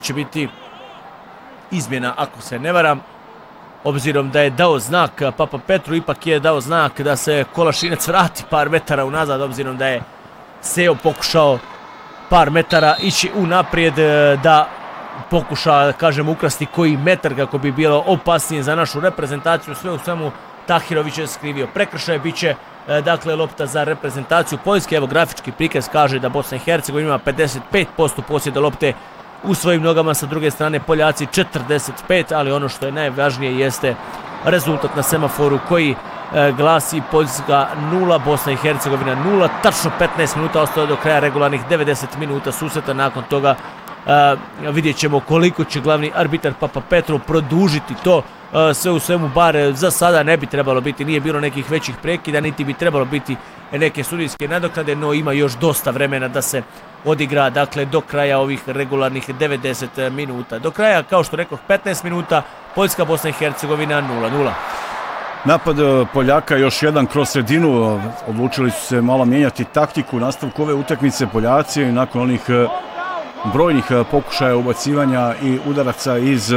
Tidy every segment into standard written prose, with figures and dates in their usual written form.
će biti izmjena ako se ne varam. Obzirom da je dao znak Papa Petru, ipak je dao znak da se Kolašinac vrati par metara unazad, obzirom da je Seo pokušao par metara ići unaprijed da pokuša, kažem, ukrasti koji metar kako bi bilo opasnije za našu reprezentaciju. Sve u svemu Tahirović je skrivio prekršaj, bit će dakle lopta za reprezentaciju Poljske. Evo grafički prikaz kaže da Bosna i Hercegovina ima 55% posjeda lopte u svojim nogama, sa druge strane Poljaci 45, ali ono što je najvažnije jeste rezultat na semaforu koji glasi Poljska 0, Bosna i Hercegovina 0, tačno 15 minuta ostalo do kraja regularnih 90 minuta susreta. Nakon toga vidjet ćemo koliko će glavni arbitar Papa Petru produžiti to. Sve u svemu, bar za sada ne bi trebalo biti, nije bilo nekih većih prekida, niti bi trebalo biti neke sudijske nadoknade, no ima još dosta vremena da se odigra, dakle, do kraja ovih regularnih 90 minuta. Do kraja, kao što rekao, 15 minuta, Poljska, Bosna i Hercegovina 0-0. Napad Poljaka još jedan kroz sredinu, odlučili su se malo mijenjati taktiku u nastavku ove utakmice. Poljaci nakon onih brojnih pokušaja ubacivanja i udaraca iz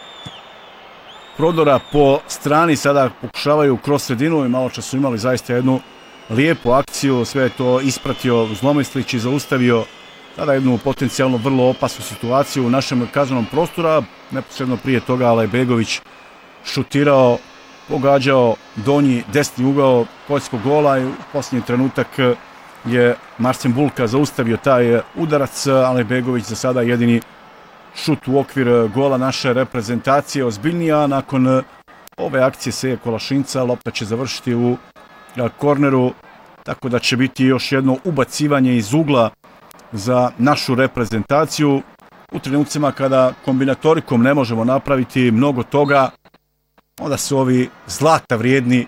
prodora po strani sada pokušavaju kroz sredinu i malo čas su imali zaista jednu lijepu akciju, sve je to ispratio Zlomyslić i zaustavio tada jednu potencijalno vrlo opasnu situaciju u našem kaznenom prostoru. Neposredno prije toga Alajbegović šutirao, pogađao donji desni ugao poljskog gola i u posljednji trenutak je Marcin Bulka zaustavio taj udarac. Alajbegović za sada jedini šut u okvir gola naše reprezentacije. Ozbiljnija nakon ove akcije Seje Kolašinca, lopta će završiti u korneru, tako da će biti još jedno ubacivanje iz ugla za našu reprezentaciju. U trenucima kada kombinatorikom ne možemo napraviti mnogo toga, onda su ovi zlata vrijedni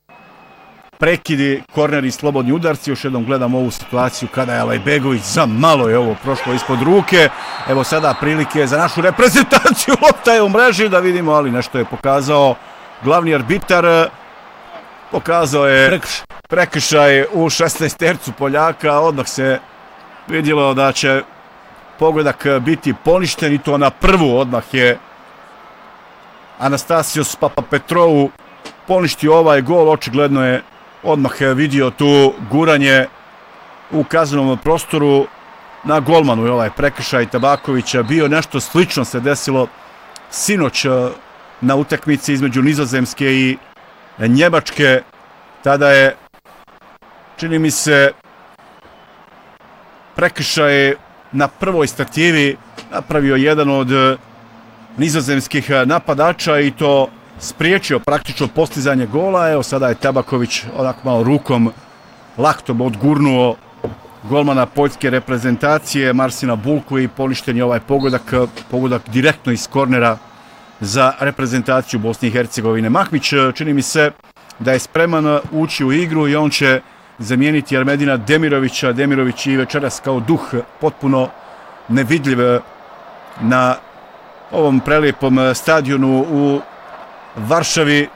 prekidi, korneri i slobodni udarci. Još jednom gledam ovu situaciju kada je Alajbegović, za malo je ovo prošlo ispod ruke. Evo sada prilike za našu reprezentaciju, lopta je u mreži, da vidimo, ali nešto je pokazao glavni arbitar. Pokazao je prekršaj u 16 tercu Poljaka, odmah se vidjelo da će pogodak biti poništen i to na prvu. Odmah je Anastasios Papapetrou poništio ovaj gol, očigledno je odmah vidio tu guranje u kaznenom prostoru na golmanu. I ovaj prekršaj Tabakovića bio, nešto slično se desilo sinoć na utakmici između Nizozemske i Njemačke. Tada je, čini mi se, prekršaj na prvoj stativi napravio jedan od nizozemskih napadača i to spriječio praktično postizanje gola. Evo sada je Tabaković onako malo rukom, laktom odgurnuo golmana poljske reprezentacije Marcina Bulku i poništen je ovaj pogodak direktno iz kornera za reprezentaciju Bosne i Hercegovine. Mahmić, čini mi se da je spreman ući u igru i on će zamijeniti Armedina Demirovića. Demirović i večeras kao duh potpuno nevidljiv na ovom prelijepom stadionu u Varšavi.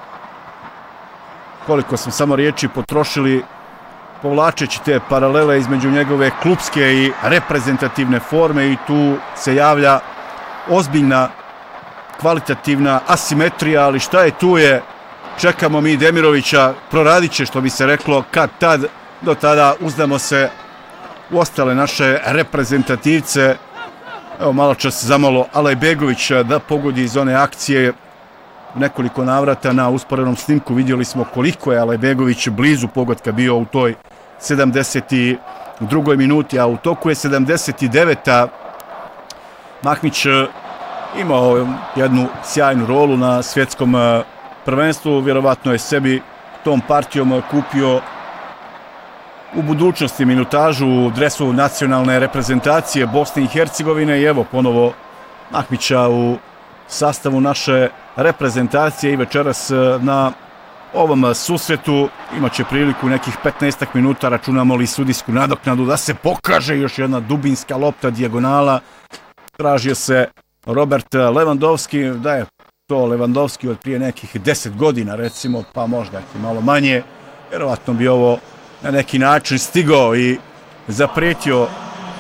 Koliko smo samo riječi potrošili povlačeći te paralele između njegove klupske i reprezentativne forme i tu se javlja ozbiljna kvalitativna asimetrija, ali šta je tu je, čekamo mi Demirovića, proradit će, što bi se reklo, kad tad, do tada uzdamo se u ostale naše reprezentativce. Evo malo čas zamalo Alajbegović da pogodi iz one akcije. Nekoliko navrata na usporednom snimku vidjeli smo koliko je Alajbegović blizu pogotka bio u toj 72. minuti, a u toku je 79. Mahmić imao jednu sjajnu rolu na svjetskom prvenstvu, vjerovatno je sebi tom partijom kupio u budućnosti minutažu u dresu nacionalne reprezentacije Bosne i Hercegovine i evo ponovo Mahmića u sastavu naše reprezentacije i večeras na ovom susretu imat će priliku nekih 15 minuta, računamo li sudijsku nadoknadu, da se pokaže još jedna dubinska lopta dijagonala. Tražio se Robert Lewandowski, da je to Lewandowski od prije nekih 10 godina recimo, pa možda i malo manje, vjerovatno bi ovo na neki način stigao i zaprijetio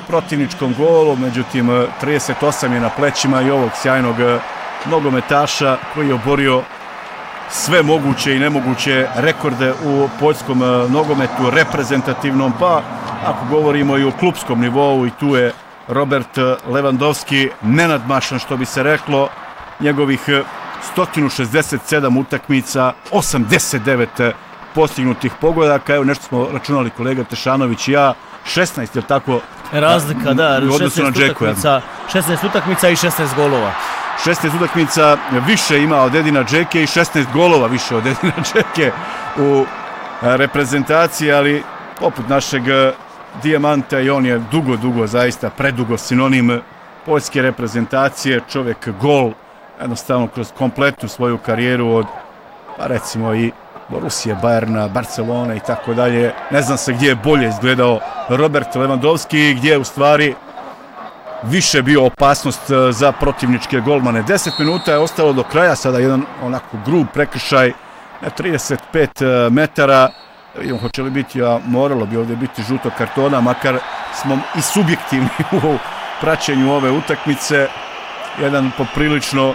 protivničkom golu, međutim 38 je na plećima i ovog sjajnog nogometaša koji je oborio sve moguće i nemoguće rekorde u poljskom nogometu reprezentativnom, pa ako govorimo i o klupskom nivou, i tu je Robert Lewandowski nenadmašan, što bi se reklo, njegovih 167 utakmica, 89 postignutih pogodaka, evo nešto smo računali kolega Tešanović i ja, 16, je li tako? Razlika, da, u odnosu na Džeku. 16 utakmica i 16 golova. 16 utakmica više ima od Edina Džeke i 16 golova više od Edina Džeke u reprezentaciji, ali poput našeg Dijamanta i on je dugo, zaista predugo sinonim poljske reprezentacije, čovjek gol, jednostavno kroz kompletnu svoju karijeru od, pa recimo i Borusije, Bayerna, Barcelona i tako dalje. Ne znam se gdje je bolje izgledao Robert Lewandowski, gdje je u stvari više bio opasnost za protivničke golmane. 10 minuta je ostalo do kraja, sada jedan onako grub prekršaj na 35 metara. Vidimo hoće li biti, a moralo bi ovdje biti žuto kartona, makar smo i subjektivni u praćenju ove utakmice. Jedan poprilično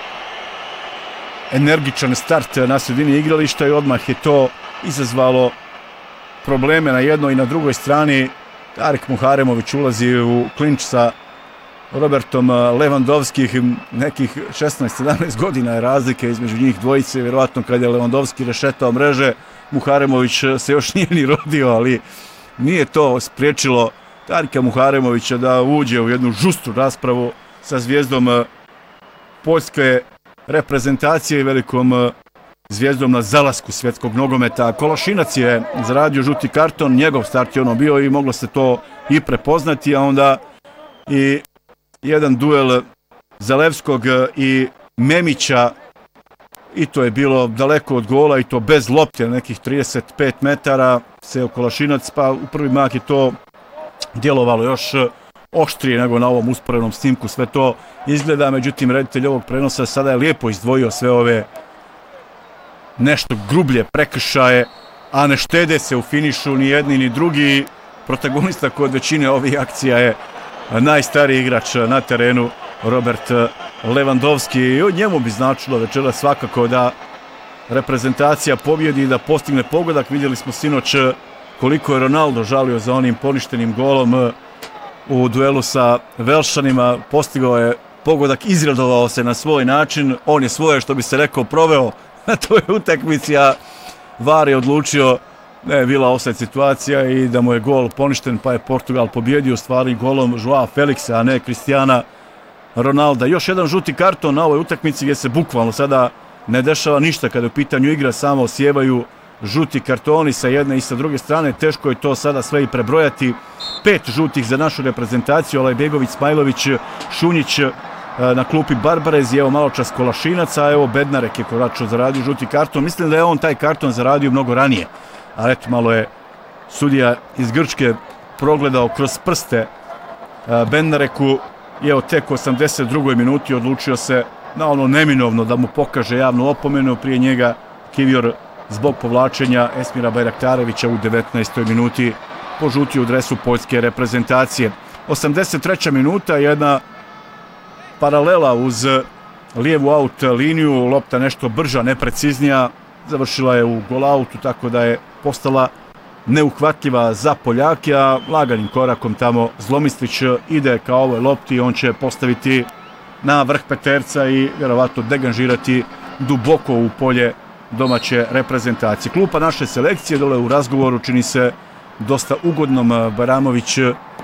energičan start na sredini igrališta i odmah je to izazvalo probleme na jednoj i na drugoj strani. Tarik Muharemović ulazi u klinč sa Robertom Lewandowski, nekih 16-17 godina je razlike između njih dvojice, vjerojatno kad je Lewandowski rešetao mreže, Muharemović se još nije ni rodio, ali nije to spriječilo Tarika Muharemovića da uđe u jednu žustru raspravu sa zvijezdom poljske reprezentacije i velikom zvijezdom na zalasku svjetskog nogometa. Kolašinac je zaradio žuti karton, njegov start je ono bio i moglo se to i prepoznati, a onda i jedan duel Zalewskog i Memića, i to je bilo daleko od gola i to bez lopte, nekih 35 metara, Seo Kolašinac, pa u prvi mak je to djelovalo još oštrije nego na ovom usporednom snimku sve to izgleda, međutim reditelj ovog prenosa sada je lijepo izdvojio sve ove nešto grublje prekršaje, a ne štede se u finišu ni jedni ni drugi. Protagonista kod većine ovih akcija je najstariji igrač na terenu, Robert Lewandowski, i od njemu bi značilo večera svakako da reprezentacija pobjedi i da postigne pogodak. Vidjeli smo sinoć koliko je Ronaldo žalio za onim poništenim golom u duelu sa Velšanima, postigao je pogodak, izradovao se na svoj način, on je svoje, što bi se rekao, proveo na toj utakmici, a VAR je odlučio da je bila offside situacija i da mu je gol poništen, pa je Portugal pobjedio stvari golom Joao Felixa, a ne Cristiana Ronalda. Još jedan žuti karton na ovoj utakmici gdje se bukvalno sada ne dešava ništa kada u pitanju igra, samo osijevaju žuti kartoni sa jedne i sa druge strane. Teško je to sada sve i prebrojati. 5 žutih za našu reprezentaciju, Alajbegović, Smajlović, Šunjić na klupi Barbarez i evo malo čas Kolašinac, a evo Bednarek je koračno zaradio žuti karton. Mislim da je on taj karton zaradio mnogo ranije, ali eto malo je sudija iz Grčke progledao kroz prste Bednareku i evo tek u 82. minuti odlučio se na ono neminovno da mu pokaže javnu opomenu. Prije njega Kivior zbog povlačenja Esmira Bajraktarevića u 19. minuti požutio u dresu poljske reprezentacije. 83. minuta, jedna paralela uz lijevu aut liniju, lopta nešto brža, nepreciznija, završila je u gol autu, tako da je postala neuhvatljiva za Poljake, a laganim korakom tamo Zlomislić ide ka ovoj lopti, on će postaviti na vrh peterca i vjerovatno deganžirati duboko u polje domaće reprezentacije. Klupa naše selekcije dole u razgovoru čini se dosta ugodnom. Baramović,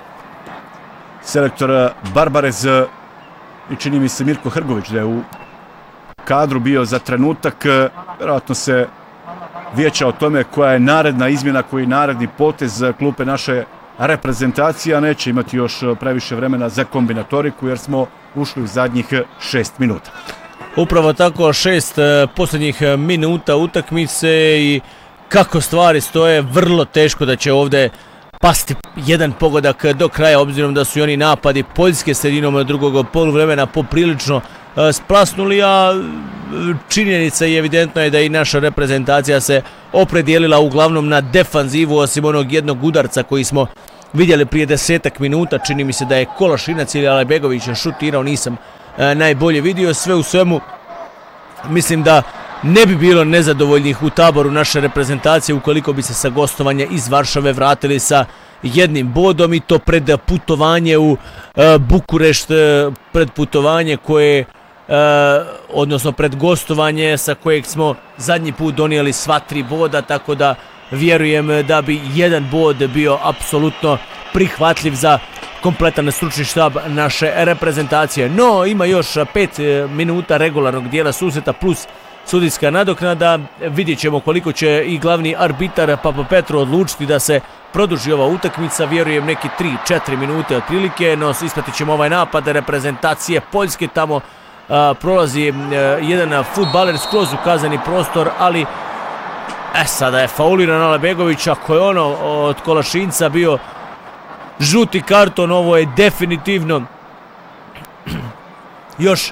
selektor Barbarez i čini mi se Mirko Hrgović da je u kadru bio za trenutak. Vjerovatno se vijeća o tome koja je naredna izmjena, koji je naredni potez klupe naše reprezentacije, a neće imati još previše vremena za kombinatoriku jer smo ušli u zadnjih 6 minuta. Upravo tako, 6 posljednjih minuta utakmice i kako stvari stoje, vrlo teško da će ovdje pasti jedan pogodak do kraja, obzirom da su i oni napadi Poljske sredinom drugog poluvremena poprilično splasnuli, a činjenica i evidentno je da i naša reprezentacija se opredijelila uglavnom na defanzivu, osim onog jednog udarca koji smo vidjeli prije 10 minuta, čini mi se da je Kolašinac ili Alajbegović šutirao, nisam najbolje vidio. Sve u svemu, mislim da ne bi bilo nezadovoljnih u taboru naše reprezentacije ukoliko bi se sa gostovanja iz Varšave vratili sa jednim bodom, i to pred putovanje u Bukurešt, pred putovanje koje, odnosno pred gostovanje sa kojeg smo zadnji put donijeli sva 3 boda, tako da vjerujem da bi jedan bod bio apsolutno prihvatljiv za kompletan stručni štab naše reprezentacije. No, ima još 5 minuta regularnog dijela susreta plus sudijska nadoknada. Vidjet ćemo koliko će i glavni arbitar Papa Petru odlučiti da se produži ova utakmica. Vjerujem neki 3-4 minute otprilike, no ispratit ćemo ovaj napad reprezentacije Poljske. Tamo prolazi jedan fudbaler skroz u kazneni prostor, ali sada je fauliran Alajbegović. Ako je ono od Kolašinca bio žuti karton, ovo je definitivno još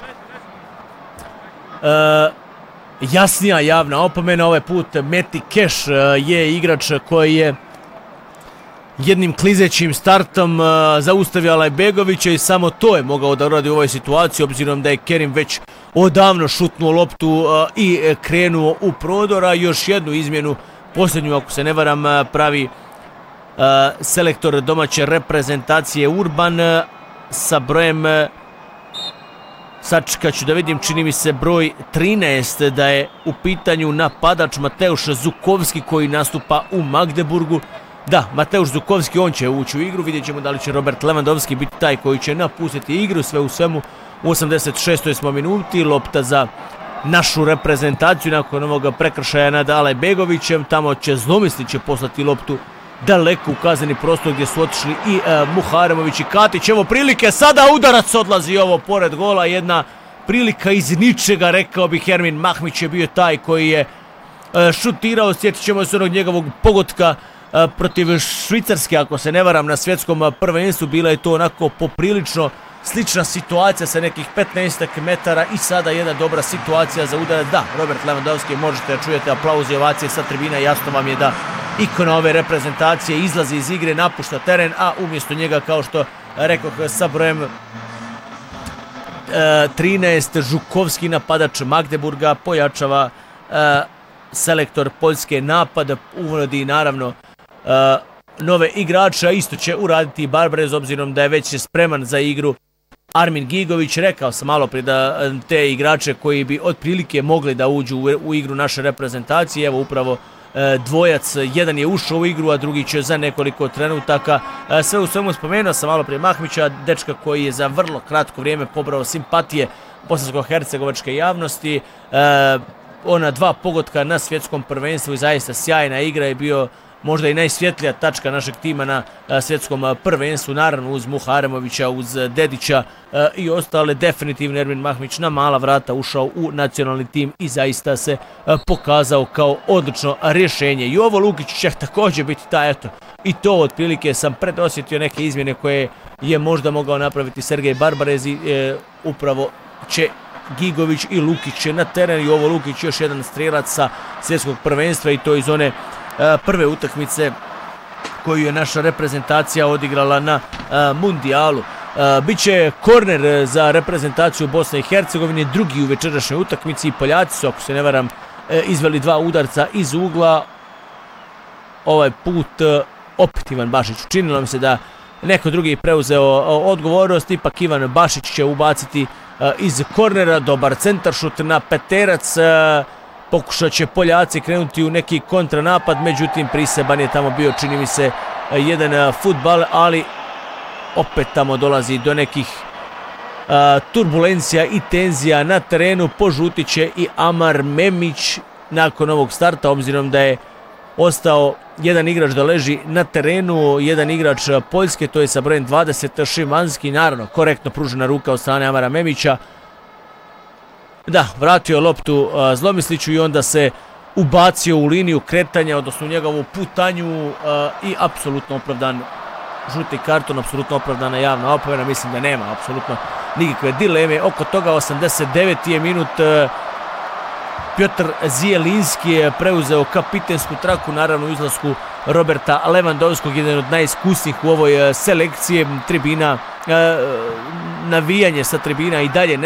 jasnija javna opomena. Ovaj put Meti Keš je igrač koji je jednim klizećim startom zaustavio Alajbegovića i samo to je mogao da uradi u ovoj situaciji, obzirom da je Kerim već odavno šutnuo loptu i krenuo u prodora. Još jednu izmjenu, posljednju ako se ne varam, pravi selektor domaće reprezentacije Urban sa brojem, sačekat ću da vidim, čini mi se broj 13, da je u pitanju napadač Mateuš Zukovski koji nastupa u Magdeburgu. Da, Mateuš Zukovski, on će ući u igru, vidjet ćemo da li će Robert Lewandowski biti taj koji će napustiti igru. Sve u svemu u 86. smo minuti, lopta za našu reprezentaciju nakon ovog prekršaja nad Alajbegovićem. Tamo će Zlomislić poslati loptu daleko u kazneni prostor gdje su otišli i Muharemović i Katić. Evo prilike, sada udarac odlazi ovo pored gola, jedna prilika iz ničega, rekao bih. Ermin Mahmić je bio taj koji je šutirao, sjetit ćemo se onog njegovog pogotka protiv Švicarske, ako se ne varam, na svjetskom prvenstvu. Bila je to onako poprilično slična situacija sa nekih 15 metara i sada jedna dobra situacija za udarac. Da, Robert Lewandowski, možete da čujete aplauze i ovacije sa tribina, jasno vam je da ikona ove reprezentacije izlazi iz igre, napušta teren, a umjesto njega, kao što rekoh, sa brojem 13, Žukovski, napadač Magdeburga, pojačava selektor Poljske napad, uvodi naravno nove igrače, isto će uraditi i Barbarez, obzirom da je već spreman za igru Armin Gigović. Rekao sam malo prije da te igrače koji bi otprilike mogli da uđu u igru naše reprezentacije, evo upravo dvojac, jedan je ušao u igru, a drugi će za nekoliko trenutaka. Sve u svemu spomenuo sam malo prije Mahmića, dečka koji je za vrlo kratko vrijeme pobrao simpatije bosansko-hercegovačke javnosti. Ona 2 pogotka na svjetskom prvenstvu i zaista sjajna igra, je bio možda i najsvjetlija tačka našeg tima na svjetskom prvenstvu, naravno uz Muharemovića, uz Dedića i ostale. Definitivno Ermin Mahmić na mala vrata ušao u nacionalni tim i zaista se pokazao kao odlično rješenje. Jovo Lukić će također biti taj, eto, i to otprilike sam predosjetio neke izmjene koje je možda mogao napraviti Sergej Barbarez i upravo će Gigović i Lukić na teren. I ovo Lukić još jedan strelac sa svjetskog prvenstva i to iz one prve utakmice koju je naša reprezentacija odigrala na mundijalu. Biće korner za reprezentaciju Bosne i Hercegovine, drugi u večerašnjoj utakmici. Poljaci su, ako se ne varam, izveli 2 udarca iz ugla. Ovaj put opet Ivan Bašić. Učinilo mi se da neko drugi preuzeo odgovornost, ipak Ivan Bašić će ubaciti iz kornera. Dobar centaršut na peterac. Pokušat će Poljaci krenuti u neki kontranapad, međutim priseban je tamo bio, čini mi se, jedan fudbal, ali opet tamo dolazi do nekih turbulencija i tenzija na terenu. Požutit će i Amar Memić nakon ovog starta, obzirom da je ostao jedan igrač da leži na terenu, jedan igrač Poljske, to je sa brojem 20 Šimanski, naravno korektno pružena ruka od strane Amara Memića. Da, vratio loptu Zlomisliću i onda se ubacio u liniju kretanja, odnosno u njegovu putanju i apsolutno opravdan žuti karton, apsolutno opravdana javna opomena. Mislim da nema apsolutno nikakve dileme oko toga. 89. je minut, Piotr Zielinski je preuzeo kapitensku traku, naravno u izlasku Roberta Lewandowskog, jedan od najiskusnijih u ovoj selekciji. Tribina, navijanje sa tribina i dalje